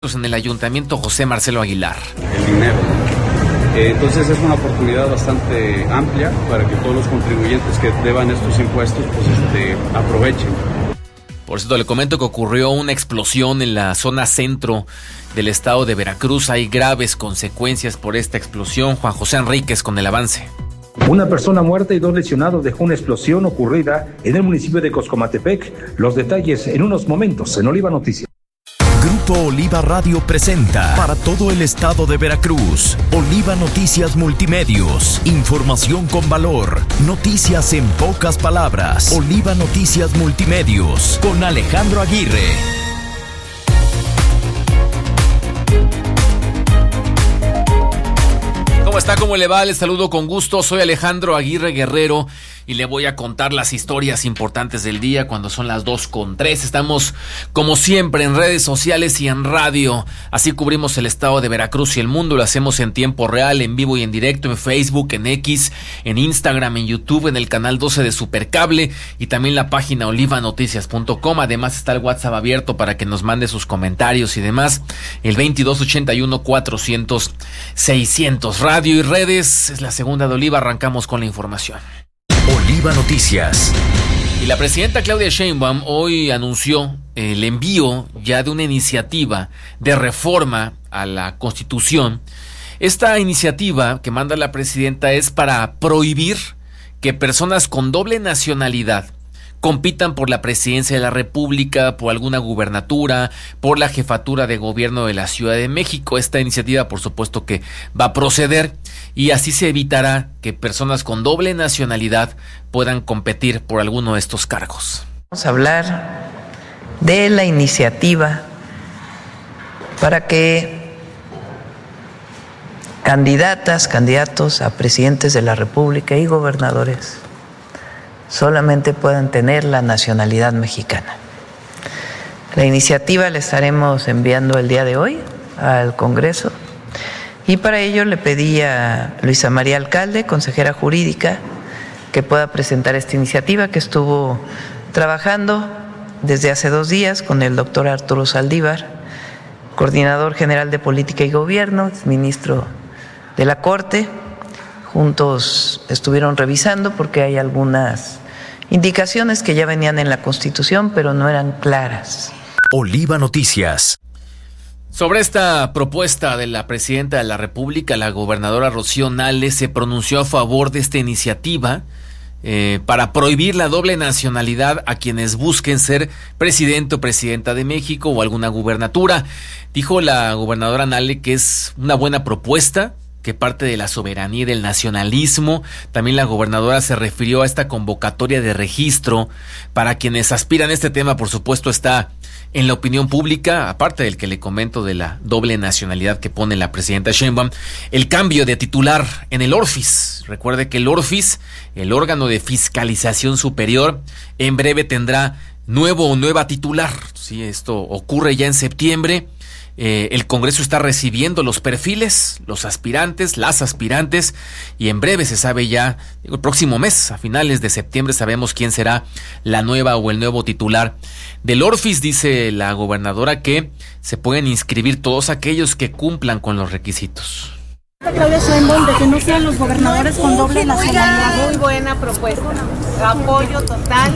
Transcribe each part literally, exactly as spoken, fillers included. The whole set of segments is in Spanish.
en el Ayuntamiento José Marcelo Aguilar. El dinero. Eh, entonces es una oportunidad bastante amplia para que todos los contribuyentes que deban estos impuestos pues este, aprovechen. Por cierto, le comento que ocurrió una explosión en la zona centro del estado de Veracruz. Hay graves consecuencias por esta explosión. Juan José Enríquez con el avance. Una persona muerta y dos lesionados dejó una explosión ocurrida en el municipio de Coscomatepec. Los detalles en unos momentos en Oliva Noticias. Grupo Oliva Radio presenta para todo el estado de Veracruz Oliva Noticias Multimedios. Información con valor. Noticias en pocas palabras. Oliva Noticias Multimedios con Alejandro Aguirre. ¿Cómo está? ¿Cómo le va? Les saludo con gusto. Soy Alejandro Aguirre Guerrero y le voy a contar las historias importantes del día cuando son las dos con tres. Estamos, como siempre, en redes sociales y en radio. Así cubrimos el estado de Veracruz y el mundo. Lo hacemos en tiempo real, en vivo y en directo, en Facebook, en X, en Instagram, en YouTube, en el canal doce de Supercable y también la página oliva noticias punto com. Además está el WhatsApp abierto para que nos mande sus comentarios y demás. El veintidós ochenta y uno cuatrocientos seiscientos. Radio y redes, es la segunda de Oliva. Arrancamos con la información. Oliva Noticias. Y la presidenta Claudia Sheinbaum hoy anunció el envío ya de una iniciativa de reforma a la Constitución. Esta iniciativa que manda la presidenta es para prohibir que personas con doble nacionalidad compitan por la presidencia de la República, por alguna gubernatura, por la jefatura de gobierno de la Ciudad de México. Esta iniciativa, por supuesto, que va a proceder y así se evitará que personas con doble nacionalidad puedan competir por alguno de estos cargos. Vamos a hablar de la iniciativa para que candidatas, candidatos a presidentes de la República y gobernadores solamente puedan tener la nacionalidad mexicana. La iniciativa la estaremos enviando el día de hoy al Congreso y para ello le pedí a Luisa María Alcalde, consejera jurídica, que pueda presentar esta iniciativa que estuvo trabajando desde hace dos días con el doctor Arturo Saldívar, coordinador general de Política y Gobierno, ministro de la Corte. Juntos estuvieron revisando porque hay algunas indicaciones que ya venían en la Constitución, pero no eran claras. Oliva Noticias. Sobre esta propuesta de la presidenta de la República, la gobernadora Rocío Nale se pronunció a favor de esta iniciativa eh, para prohibir la doble nacionalidad a quienes busquen ser presidente o presidenta de México o alguna gubernatura. Dijo la gobernadora Nale que es una buena propuesta, que parte de la soberanía y del nacionalismo. También la gobernadora se refirió a esta convocatoria de registro para quienes aspiran. Este tema, por supuesto, está en la opinión pública, aparte del que le comento de la doble nacionalidad que pone la presidenta Sheinbaum, el cambio de titular en el ORFIS. Recuerde que el ORFIS, el órgano de fiscalización superior, en breve tendrá nuevo o nueva titular. Sí, esto ocurre ya en septiembre. Eh, el Congreso está recibiendo los perfiles, los aspirantes, las aspirantes, y en breve se sabe ya, el próximo mes, a finales de septiembre, sabemos quién será la nueva o el nuevo titular del ORFIS. Dice la gobernadora que se pueden inscribir todos aquellos que cumplan con los requisitos. Claudia Sheinbaum, de que no sean los gobernadores con doble nacionalidad. Muy buena propuesta, apoyo total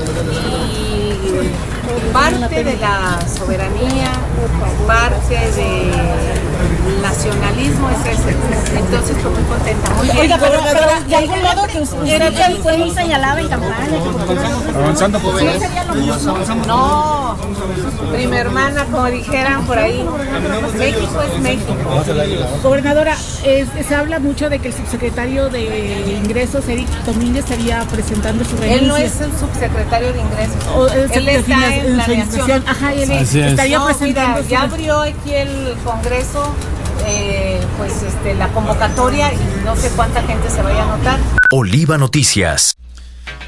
y parte de la soberanía, parte del nacionalismo es ese. Entonces estoy muy contenta. Muy bien. Oiga, pero, pero de algún modo que usted fue muy señalada en campaña. Avanzando por ¿No sería lo mismo? No, prima hermana, como dijeran por ahí, México es México. Gobernadora, es, se habla mucho de que el subsecretario de Ingresos, Eric Domínguez, estaría presentando su renuncia. Él no es el subsecretario de Ingresos. O, él, él está en planeación. Ajá, él sí. estaría no, presentando. Mira, ya abrió aquí el Congreso, eh, pues este, la convocatoria y no sé cuánta gente se vaya a anotar. Oliva Noticias.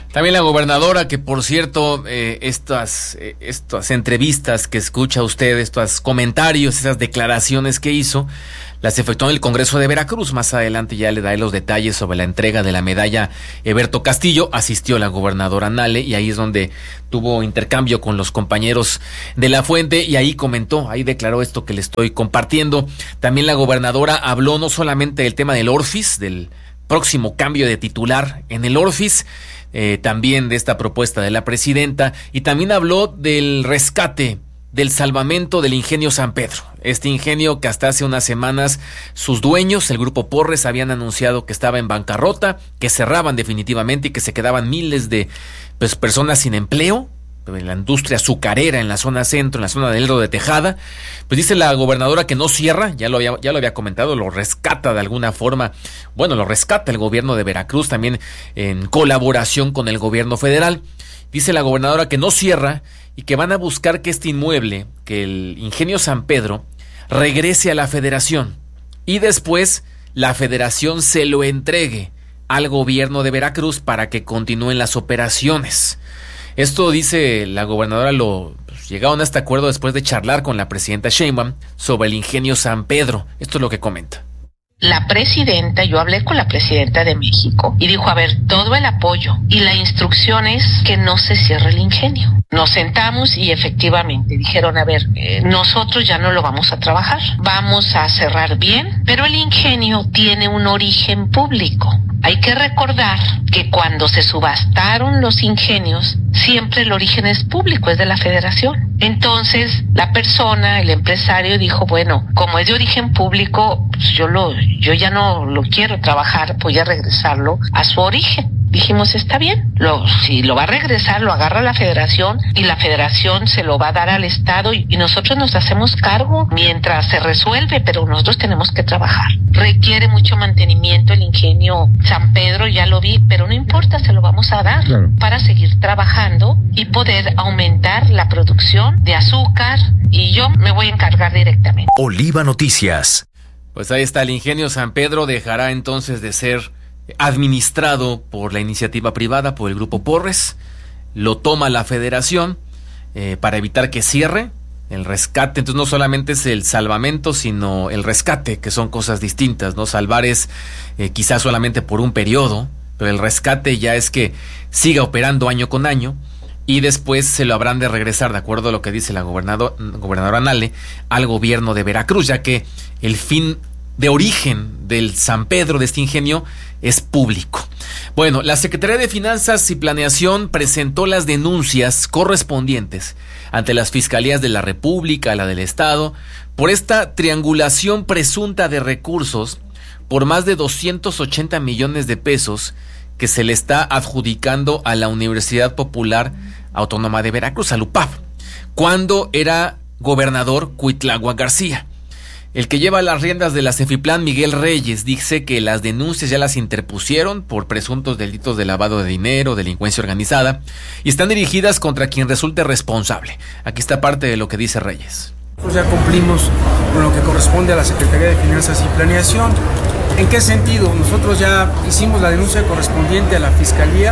También la gobernadora, que por cierto, eh, estas, eh, estas entrevistas que escucha usted, estos comentarios, esas declaraciones que hizo, las efectuó en el Congreso de Veracruz. Más adelante ya le daré los detalles sobre la entrega de la medalla Eberto Castillo. Asistió la gobernadora Nale y ahí es donde tuvo intercambio con los compañeros de La Fuente y ahí comentó, ahí declaró esto que le estoy compartiendo. También la gobernadora habló no solamente del tema del Orfis, del próximo cambio de titular en el Orfis, eh, también de esta propuesta de la presidenta, y también habló del rescate, del salvamento del ingenio San Pedro. Este ingenio que hasta hace unas semanas sus dueños, el grupo Porres, habían anunciado que estaba en bancarrota, que cerraban definitivamente y que se quedaban miles de pues, personas sin empleo en la industria azucarera en la zona centro, en la zona del Lerdo de Tejada. Pues dice la gobernadora que no cierra, ya lo había, ya lo había comentado, lo rescata de alguna forma, bueno, lo rescata el gobierno de Veracruz también en colaboración con el gobierno federal. Dice la gobernadora que no cierra y que van a buscar que este inmueble, que el ingenio San Pedro, regrese a la federación y después la federación se lo entregue al gobierno de Veracruz para que continúen las operaciones. Esto, dice la gobernadora, lo pues, llegaron a este acuerdo después de charlar con la presidenta Sheinbaum sobre el ingenio San Pedro. Esto es lo que comenta. La presidenta, yo hablé con la presidenta de México y dijo, a ver, todo el apoyo y la instrucción es que no se cierre el ingenio. Nos sentamos y efectivamente dijeron, a ver, eh, nosotros ya no lo vamos a trabajar, vamos a cerrar bien, pero el ingenio tiene un origen público. Hay que recordar que cuando se subastaron los ingenios, siempre el origen es público, es de la federación. Entonces, la persona, el empresario dijo, bueno, como es de origen público, pues yo lo, yo ya no lo quiero trabajar, voy a regresarlo a su origen. Dijimos, está bien, lo, si lo va a regresar, lo agarra la federación y la federación se lo va a dar al Estado y, y nosotros nos hacemos cargo mientras se resuelve, pero nosotros tenemos que trabajar. Requiere mucho mantenimiento el ingenio San Pedro, ya lo vi, pero no importa, se lo vamos a dar claro, para seguir trabajando y poder aumentar la producción de azúcar y yo me voy a encargar directamente. Oliva Noticias. Pues ahí está, el ingenio San Pedro dejará entonces de ser administrado por la iniciativa privada, por el grupo Porres, lo toma la federación eh, para evitar que cierre el rescate. Entonces no solamente es el salvamento, sino el rescate, que son cosas distintas, ¿no? Salvar es eh, quizás solamente por un periodo, pero el rescate ya es que siga operando año con año y después se lo habrán de regresar, de acuerdo a lo que dice la gobernador, gobernadora Nale, al gobierno de Veracruz, ya que el fin de origen del San Pedro, de este ingenio, es público. Bueno, la Secretaría de Finanzas y Planeación presentó las denuncias correspondientes ante las Fiscalías de la República, la del Estado, por esta triangulación presunta de recursos por más de doscientos ochenta millones de pesos que se le está adjudicando a la Universidad Popular Autónoma de Veracruz, a la U P A V, cuando era gobernador Cuitláhuac García. El que lleva las riendas de la Cefiplan, Miguel Reyes, dice que las denuncias ya las interpusieron por presuntos delitos de lavado de dinero, delincuencia organizada, y están dirigidas contra quien resulte responsable. Aquí está parte de lo que dice Reyes. Nosotros ya cumplimos con lo que corresponde a la Secretaría de Finanzas y Planeación. ¿En qué sentido? Nosotros ya hicimos la denuncia correspondiente a la Fiscalía,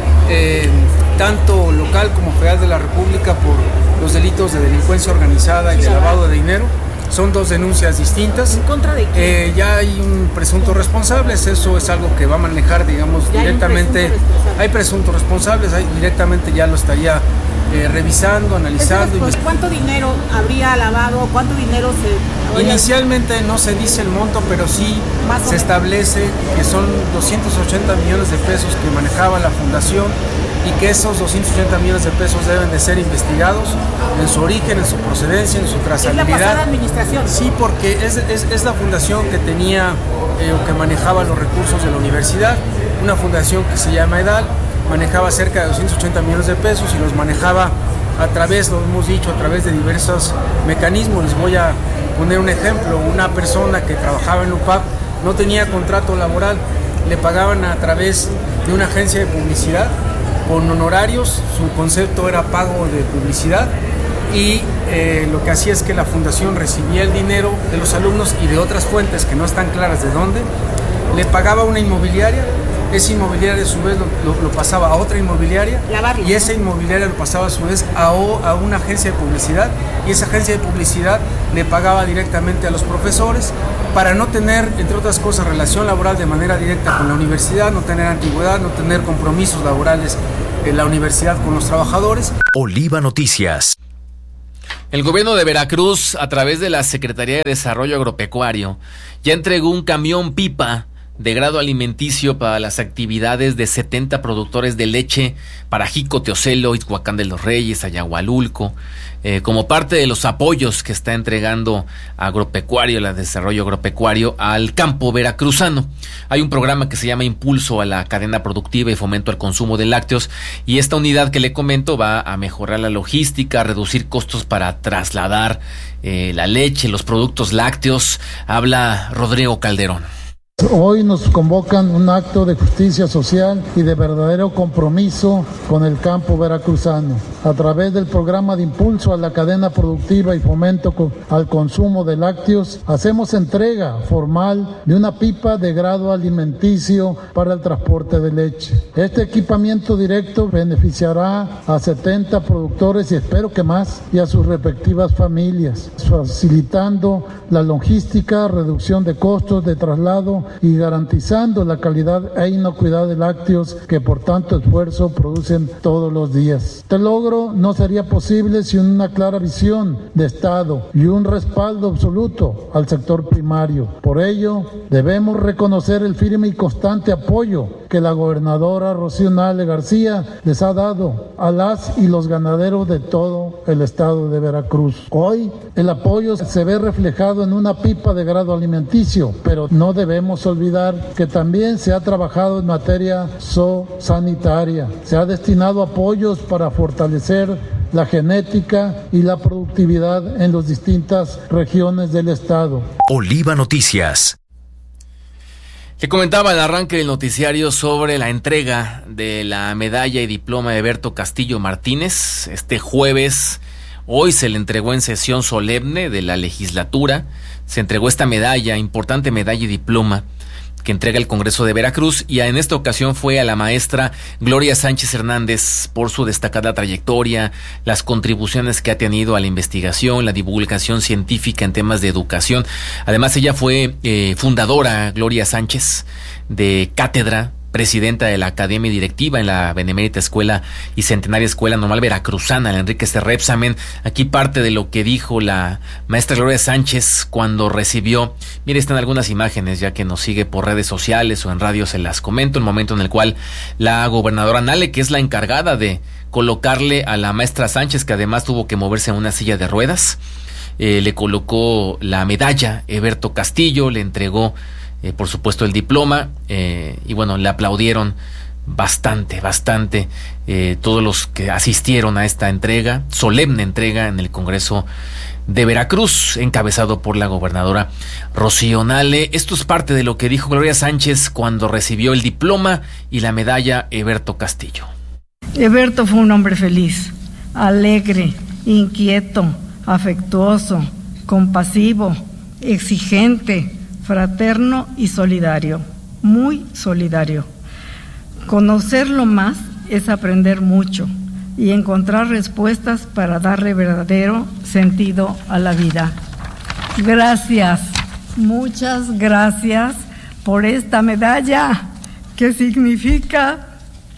eh, tanto local como federal de la República, por los delitos de delincuencia organizada y de lavado de dinero. Son dos denuncias distintas. ¿En contra de quién? Eh, ya hay un presunto responsable, eso es algo que va a manejar, digamos, directamente. Hay presuntos responsables, hay, directamente ya lo estaría eh, revisando, analizando. Pues, ¿cuánto dinero habría lavado? ¿Cuánto dinero se...? Inicialmente no se dice el monto, pero sí se establece que son doscientos ochenta millones de pesos que manejaba la fundación y que esos doscientos ochenta millones de pesos deben de ser investigados en su origen, en su procedencia, en su trazabilidad. ¿Es la pasada administración? Sí, porque es, es, es la fundación que tenía eh, o que manejaba los recursos de la universidad, una fundación que se llama EDAL, manejaba cerca de doscientos ochenta millones de pesos y los manejaba a través, lo hemos dicho, a través de diversos mecanismos. Les voy a poner un ejemplo. Una persona que trabajaba en U P A V no tenía contrato laboral, le pagaban a través de una agencia de publicidad con honorarios, su concepto era pago de publicidad y eh, lo que hacía es que la fundación recibía el dinero de los alumnos y de otras fuentes que no están claras de dónde, le pagaba una inmobiliaria esa inmobiliaria a su vez lo, lo, lo pasaba a otra inmobiliaria, Lavarlo, y esa inmobiliaria lo pasaba a su vez a, o, a una agencia de publicidad, y esa agencia de publicidad le pagaba directamente a los profesores para no tener, entre otras cosas, relación laboral de manera directa con la universidad, no tener antigüedad, no tener compromisos laborales en la universidad con los trabajadores. Oliva Noticias. El gobierno de Veracruz, a través de la Secretaría de Desarrollo Agropecuario, ya entregó un camión pipa de grado alimenticio para las actividades de setenta productores de leche para Jico, Teocelo, Ixhuacán de los Reyes, Ayahualulco, eh, como parte de los apoyos que está entregando Agropecuario, el desarrollo agropecuario al campo veracruzano. Hay un programa que se llama Impulso a la Cadena Productiva y Fomento al Consumo de Lácteos, y esta unidad que le comento va a mejorar la logística, a reducir costos para trasladar eh, la leche, los productos lácteos. Habla Rodrigo Calderón. Hoy nos convocan un acto de justicia social y de verdadero compromiso con el campo veracruzano. A través del programa de impulso a la cadena productiva y fomento al consumo de lácteos, hacemos entrega formal de una pipa de grado alimenticio para el transporte de leche. Este equipamiento directo beneficiará a setenta productores, y espero que más, y a sus respectivas familias, facilitando la logística, reducción de costos de traslado y garantizando la calidad e inocuidad de lácteos que por tanto esfuerzo producen todos los días. Este logro no sería posible sin una clara visión de Estado y un respaldo absoluto al sector primario. Por ello, debemos reconocer el firme y constante apoyo que la gobernadora Rocío Nale García les ha dado a las y los ganaderos de todo el estado de Veracruz. Hoy, el apoyo se ve reflejado en una pipa de grado alimenticio, pero no debemos olvidar que también se ha trabajado en materia zoosanitaria. Se ha destinado apoyos para fortalecer la genética y la productividad en las distintas regiones del estado. Oliva Noticias. Le comentaba al arranque del noticiario sobre la entrega de la medalla y diploma de Eberto Castillo Martínez. Este jueves, hoy se le entregó en sesión solemne de la legislatura. Se entregó esta medalla, importante medalla y diploma, que entrega el Congreso de Veracruz, y en esta ocasión fue a la maestra Gloria Sánchez Hernández por su destacada trayectoria, las contribuciones que ha tenido a la investigación, la divulgación científica en temas de educación. Además, ella fue eh, fundadora, Gloria Sánchez, de cátedra, presidenta de la Academia Directiva en la Benemérita Escuela y Centenaria Escuela Normal Veracruzana, el Enrique C. Repsamen. Aquí parte de lo que dijo la maestra Gloria Sánchez cuando recibió, mire, están algunas imágenes, ya que nos sigue por redes sociales o en radio, se las comento, el momento en el cual la gobernadora Nale, que es la encargada de colocarle a la maestra Sánchez, que además tuvo que moverse en una silla de ruedas, eh, le colocó la medalla Eberto Castillo, le entregó Eh, por supuesto el diploma, eh, y bueno, le aplaudieron bastante, bastante eh, todos los que asistieron a esta entrega, solemne entrega en el Congreso de Veracruz, encabezado por la gobernadora Rocío Nale. Esto es parte de lo que dijo Gloria Sánchez cuando recibió el diploma y la medalla Eberto Castillo. Eberto fue un hombre feliz, alegre, inquieto, afectuoso, compasivo, exigente, fraterno y solidario, muy solidario. Conocerlo más es aprender mucho y encontrar respuestas para darle verdadero sentido a la vida. Gracias, muchas gracias por esta medalla que significa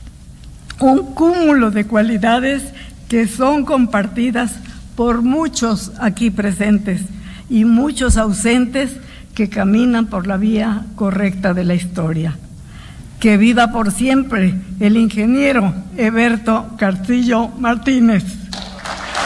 un cúmulo de cualidades que son compartidas por muchos aquí presentes y muchos ausentes que caminan por la vía correcta de la historia. Que viva por siempre el ingeniero Eberto Castillo Martínez.